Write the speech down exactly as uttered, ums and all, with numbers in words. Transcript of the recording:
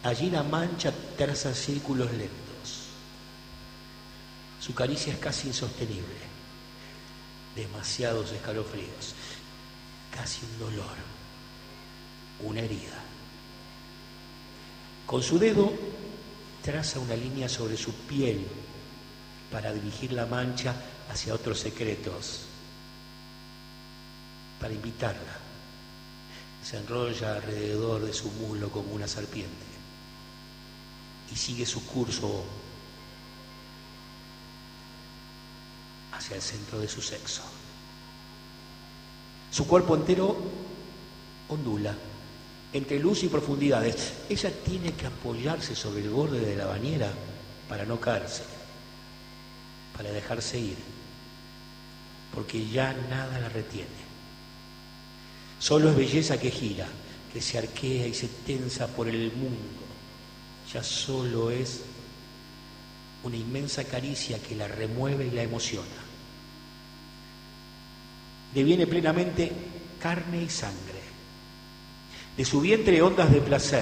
Allí la mancha traza círculos lentos. Su caricia es casi insostenible. Demasiados escalofríos. Casi un dolor. Una herida. Con su dedo traza una línea sobre su piel para dirigir la mancha hacia otros secretos, para invitarla. Se enrolla alrededor de su muslo como una serpiente y sigue su curso hacia el centro de su sexo. Su cuerpo entero ondula entre luz y profundidades. Ella tiene que apoyarse sobre el borde de la bañera para no caerse, para dejarse ir, porque ya nada la retiene. Solo es belleza que gira, que se arquea y se tensa por el mundo. Ya solo es una inmensa caricia que la remueve y la emociona. Deviene plenamente carne y sangre. De su vientre ondas de placer